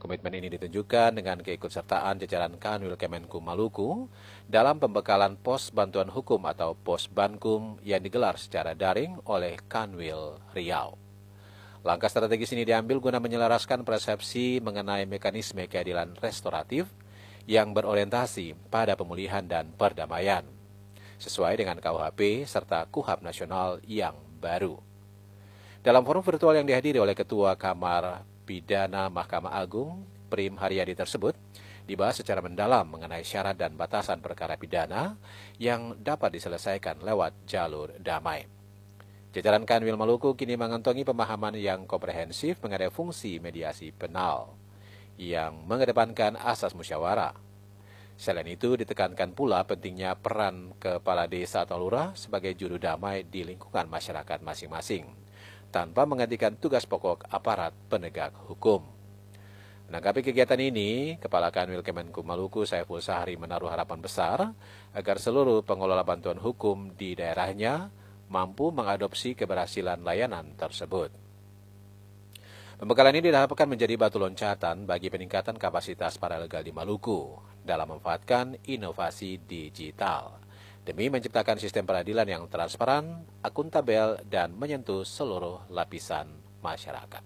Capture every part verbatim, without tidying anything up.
Komitmen ini ditunjukkan dengan keikutsertaan jajaran Kanwil Kemenkum Maluku dalam pembekalan pos bantuan hukum atau pos Bankum yang digelar secara daring oleh Kanwil Riau. Langkah strategis ini diambil guna menyelaraskan persepsi mengenai mekanisme keadilan restoratif yang berorientasi pada pemulihan dan perdamaian, sesuai dengan K U H P serta K U H A P nasional yang baru. Dalam forum virtual yang dihadiri oleh Ketua Kamar Pidana Mahkamah Agung, Prim Haryadi tersebut, dibahas secara mendalam mengenai syarat dan batasan perkara pidana yang dapat diselesaikan lewat jalur damai. Jajaran Kanwil Maluku kini mengantongi pemahaman yang komprehensif mengenai fungsi mediasi penal yang mengedepankan asas musyawarah. Selain itu, ditekankan pula pentingnya peran kepala desa atau lurah sebagai juru damai di lingkungan masyarakat masing-masing, tanpa menggantikan tugas pokok aparat penegak hukum. Menanggapi kegiatan ini, Kepala Kanwil Kemenkum Maluku Saiful Sahri menaruh harapan besar agar seluruh pengelola bantuan hukum di daerahnya mampu mengadopsi keberhasilan layanan tersebut. Pembekalan ini diharapkan menjadi batu loncatan bagi peningkatan kapasitas paralegal di Maluku dalam memanfaatkan inovasi digital demi menciptakan sistem peradilan yang transparan, akuntabel, dan menyentuh seluruh lapisan masyarakat.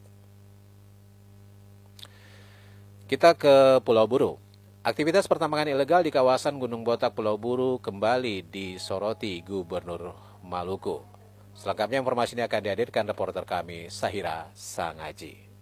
Kita ke Pulau Buru. Aktivitas pertambangan ilegal di kawasan Gunung Botak Pulau Buru kembali disoroti Gubernur Maluku. Selengkapnya informasi ini akan dihadirkan reporter kami, Sahira Sangaji.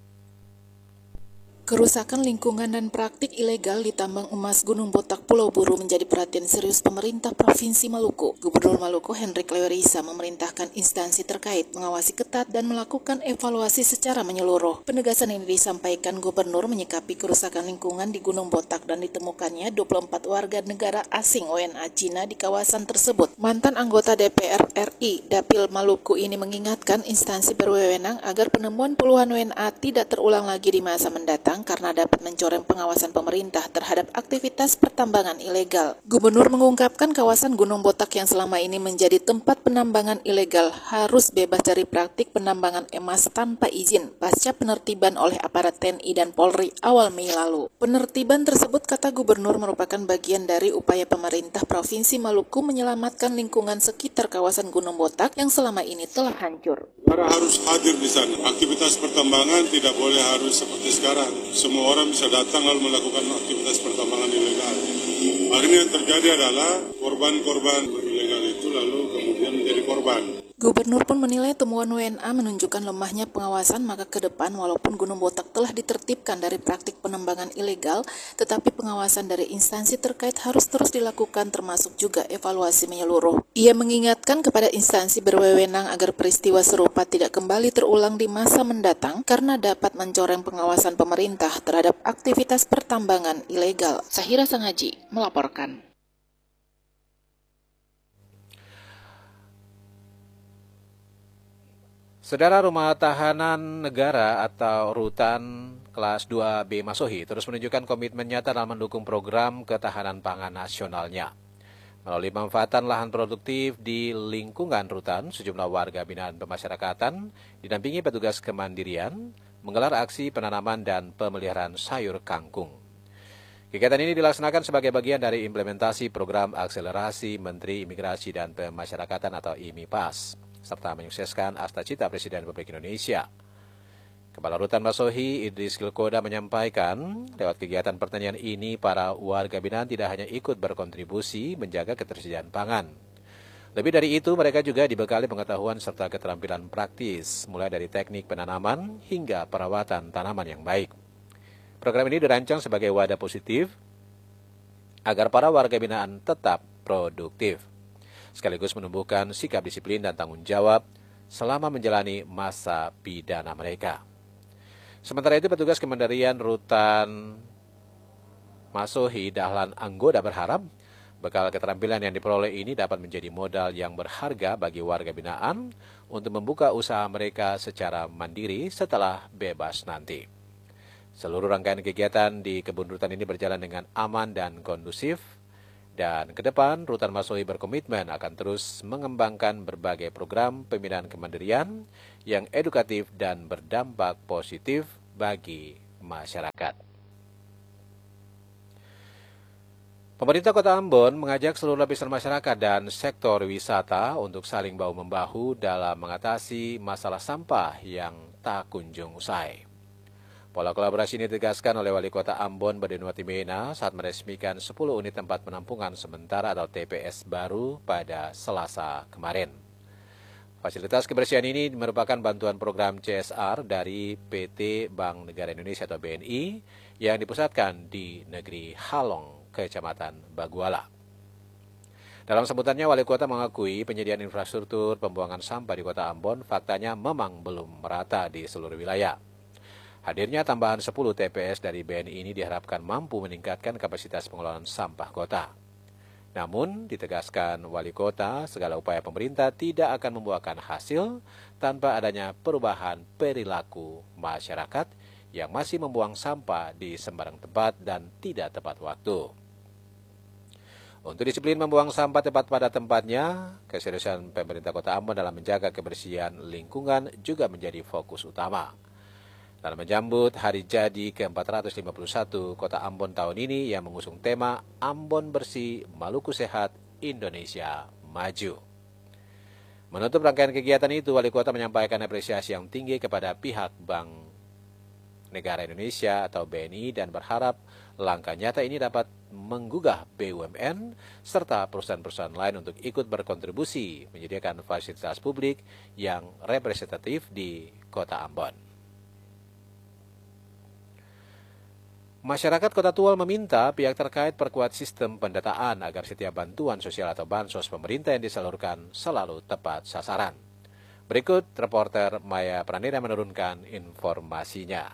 Kerusakan lingkungan dan praktik ilegal di tambang emas Gunung Botak Pulau Buru menjadi perhatian serius pemerintah Provinsi Maluku. Gubernur Maluku Hendrik Lewerisa memerintahkan instansi terkait mengawasi ketat dan melakukan evaluasi secara menyeluruh. Penegasan ini disampaikan Gubernur menyikapi kerusakan lingkungan di Gunung Botak dan ditemukannya dua puluh empat warga negara asing W N A Cina di kawasan tersebut. Mantan anggota D P R R I Dapil Maluku ini mengingatkan instansi berwenang agar penemuan puluhan W N A tidak terulang lagi di masa mendatang karena dapat mencoreng pengawasan pemerintah terhadap aktivitas pertambangan ilegal. Gubernur mengungkapkan kawasan Gunung Botak yang selama ini menjadi tempat penambangan ilegal harus bebas dari praktik penambangan emas tanpa izin pasca penertiban oleh aparat T N I dan Polri awal Mei lalu. Penertiban tersebut, kata Gubernur, merupakan bagian dari upaya pemerintah Provinsi Maluku menyelamatkan lingkungan sekitar kawasan Gunung Botak yang selama ini telah hancur. Para harus hadir di sana. Aktivitas pertambangan tidak boleh harus seperti sekarang. Semua orang bisa datang lalu melakukan aktivitas pertambangan ilegal. Akhirnya yang terjadi adalah korban-korban ilegal itu lalu kemudian menjadi korban. Gubernur pun menilai temuan W N A menunjukkan lemahnya pengawasan, maka ke depan walaupun Gunung Botak telah ditertibkan dari praktik penambangan ilegal, tetapi pengawasan dari instansi terkait harus terus dilakukan termasuk juga evaluasi menyeluruh. Ia mengingatkan kepada instansi berwenang agar peristiwa serupa tidak kembali terulang di masa mendatang karena dapat mencoreng pengawasan pemerintah terhadap aktivitas pertambangan ilegal. Sahira Sangaji melaporkan. Saudara, Rumah Tahanan Negara atau Rutan Kelas dua B Masohi terus menunjukkan komitmen nyata dalam mendukung program ketahanan pangan nasionalnya. Melalui pemanfaatan lahan produktif di lingkungan rutan, sejumlah warga binaan pemasyarakatan didampingi petugas kemandirian menggelar aksi penanaman dan pemeliharaan sayur kangkung. Kegiatan ini dilaksanakan sebagai bagian dari implementasi program akselerasi Menteri Imigrasi dan Pemasyarakatan atau I M I P A S, serta menyukseskan Asta Cita Presiden Republik Indonesia. Kepala Rutan Masohi Idris Kilkoda menyampaikan, lewat kegiatan pertanian ini para warga binaan tidak hanya ikut berkontribusi menjaga ketersediaan pangan. Lebih dari itu, mereka juga dibekali pengetahuan serta keterampilan praktis, mulai dari teknik penanaman hingga perawatan tanaman yang baik. Program ini dirancang sebagai wadah positif agar para warga binaan tetap produktif, sekaligus menumbuhkan sikap disiplin dan tanggung jawab selama menjalani masa pidana mereka. Sementara itu, petugas Kemandirian Rutan Masohi Dahlan Anggoda berharap bekal keterampilan yang diperoleh ini dapat menjadi modal yang berharga bagi warga binaan untuk membuka usaha mereka secara mandiri setelah bebas nanti. Seluruh rangkaian kegiatan di kebun rutan ini berjalan dengan aman dan kondusif. Dan ke depan, Rutan Masohi berkomitmen akan terus mengembangkan berbagai program pembinaan kemandirian yang edukatif dan berdampak positif bagi masyarakat. Pemerintah Kota Ambon mengajak seluruh lapisan masyarakat dan sektor wisata untuk saling bahu-membahu dalam mengatasi masalah sampah yang tak kunjung usai. Pola kolaborasi ini ditegaskan oleh Wali Kota Ambon Badenuati Mena saat meresmikan sepuluh unit tempat penampungan sementara atau T P S baru pada Selasa kemarin. Fasilitas kebersihan ini merupakan bantuan program C S R dari P T Bank Negara Indonesia atau B N I yang dipusatkan di negeri Halong, Kecamatan Baguala. Dalam sambutannya, Wali Kota mengakui penyediaan infrastruktur pembuangan sampah di Kota Ambon faktanya memang belum merata di seluruh wilayah. Hadirnya tambahan sepuluh T P S dari B N I ini diharapkan mampu meningkatkan kapasitas pengelolaan sampah kota. Namun, ditegaskan Wali Kota, segala upaya pemerintah tidak akan membuahkan hasil tanpa adanya perubahan perilaku masyarakat yang masih membuang sampah di sembarang tempat dan tidak tepat waktu. Untuk disiplin membuang sampah tepat pada tempatnya, keseriusan pemerintah Kota Ambon dalam menjaga kebersihan lingkungan juga menjadi fokus utama. Dalam menyambut Hari Jadi ke empat ratus lima puluh satu Kota Ambon tahun ini yang mengusung tema Ambon Bersih, Maluku Sehat, Indonesia Maju. Menutup rangkaian kegiatan itu, Wali Kota menyampaikan apresiasi yang tinggi kepada pihak Bank Negara Indonesia atau B N I dan berharap langkah nyata ini dapat menggugah B U M N serta perusahaan-perusahaan lain untuk ikut berkontribusi menyediakan fasilitas publik yang representatif di Kota Ambon. Masyarakat Kota Tual meminta pihak terkait perkuat sistem pendataan agar setiap bantuan sosial atau bansos pemerintah yang disalurkan selalu tepat sasaran. Berikut reporter Maya Pranira menurunkan informasinya.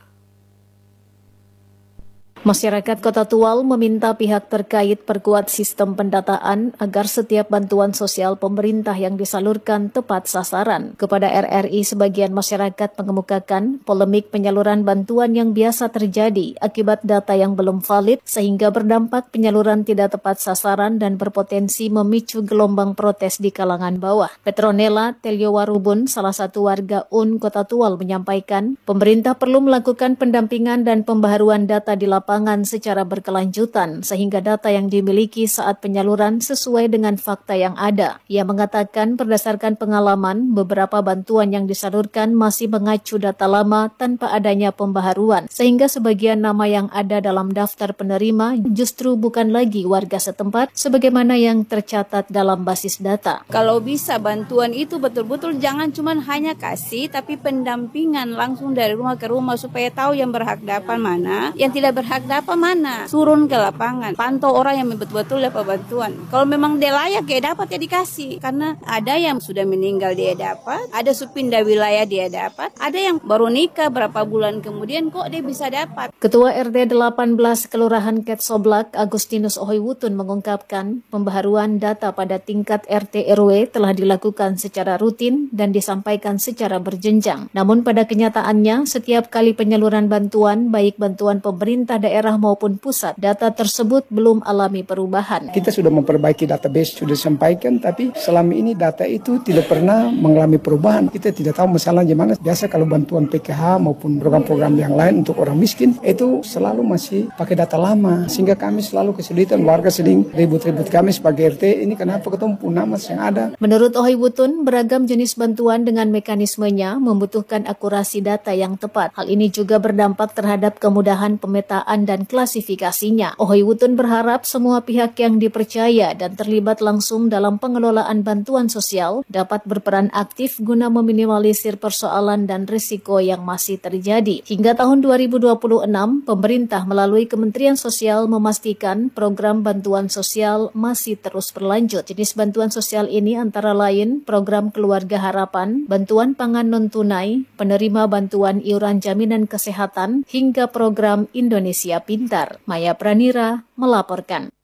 Masyarakat Kota Tual meminta pihak terkait perkuat sistem pendataan agar setiap bantuan sosial pemerintah yang disalurkan tepat sasaran. Kepada R R I, sebagian masyarakat mengemukakan polemik penyaluran bantuan yang biasa terjadi akibat data yang belum valid sehingga berdampak penyaluran tidak tepat sasaran dan berpotensi memicu gelombang protes di kalangan bawah. Petronella Teliowarubun, salah satu warga U N Kota Tual, menyampaikan pemerintah perlu melakukan pendampingan dan pembaharuan data di lapangan secara berkelanjutan sehingga data yang dimiliki saat penyaluran sesuai dengan fakta yang ada. Ia mengatakan berdasarkan pengalaman, beberapa bantuan yang disalurkan masih mengacu data lama tanpa adanya pembaharuan, sehingga sebagian nama yang ada dalam daftar penerima justru bukan lagi warga setempat sebagaimana yang tercatat dalam basis data. Kalau bisa bantuan itu betul-betul jangan cuma hanya kasih, tapi pendampingan langsung dari rumah ke rumah supaya tahu yang berhak dapat mana, yang tidak berhak dapat mana. Turun ke lapangan, pantau orang yang betul-betul dapat bantuan. Kalau memang dia layak ya dapat ya dikasih. Karena ada yang sudah meninggal dia dapat, ada supindah wilayah dia dapat, ada yang baru nikah berapa bulan kemudian kok dia bisa dapat. Ketua R T delapan belas Kelurahan Ketsoblak Agustinus Ohoywutun mengungkapkan pembaharuan data pada tingkat R T R W telah dilakukan secara rutin dan disampaikan secara berjenjang. Namun pada kenyataannya setiap kali penyaluran bantuan, baik bantuan pemerintah daerah maupun pusat, data tersebut belum alami perubahan. Kita sudah memperbaiki database, sudah disampaikan, tapi selama ini data itu tidak pernah mengalami perubahan. Kita tidak tahu masalah gimana. Biasa kalau bantuan P K H maupun program-program yang lain untuk orang miskin, itu selalu masih pakai data lama. Sehingga kami selalu kesulitan, warga sering ribut-ribut kami sebagai R T, ini kenapa ketemu punamas yang ada. Menurut Ohoywutun, beragam jenis bantuan dengan mekanismenya membutuhkan akurasi data yang tepat. Hal ini juga berdampak terhadap kemudahan pemetaan dan klasifikasinya. Ohoywutun berharap semua pihak yang dipercaya dan terlibat langsung dalam pengelolaan bantuan sosial dapat berperan aktif guna meminimalisir persoalan dan risiko yang masih terjadi. Hingga tahun dua ribu dua puluh enam, pemerintah melalui Kementerian Sosial memastikan program bantuan sosial masih terus berlanjut. Jenis bantuan sosial ini antara lain program Keluarga Harapan, bantuan pangan non-tunai, penerima bantuan iuran jaminan kesehatan, hingga program Indonesia Pintar. Maya Pranira melaporkan.